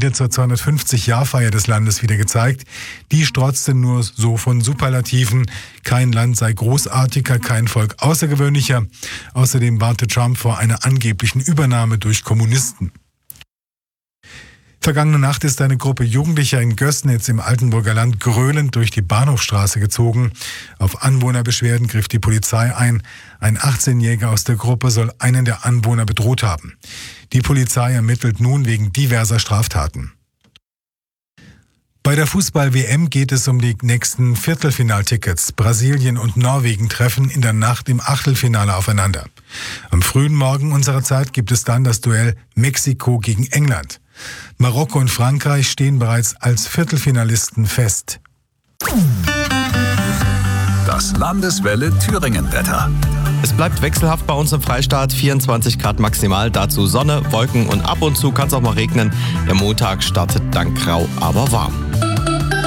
Unterschiede zur 250-Jahr-Feier des Landes wieder gezeigt. Die strotzte nur so von Superlativen. Kein Land sei großartiger, kein Volk außergewöhnlicher. Außerdem warnte Trump vor einer angeblichen Übernahme durch Kommunisten. Vergangene Nacht ist eine Gruppe Jugendlicher in Gößnitz im Altenburger Land gröhlend durch die Bahnhofstraße gezogen. Auf Anwohnerbeschwerden griff die Polizei ein. Ein 18-Jähriger aus der Gruppe soll einen der Anwohner bedroht haben. Die Polizei ermittelt nun wegen diverser Straftaten. Bei der Fußball-WM geht es um die nächsten Viertelfinaltickets. Brasilien und Norwegen treffen in der Nacht im Achtelfinale aufeinander. Am frühen Morgen unserer Zeit gibt es dann das Duell Mexiko gegen England. Marokko und Frankreich stehen bereits als Viertelfinalisten fest. Das Landeswelle Thüringen-Wetter. Es bleibt wechselhaft bei uns im Freistaat, 24 Grad maximal, dazu Sonne, Wolken und ab und zu kann es auch mal regnen. Der Montag startet dann grau, aber warm.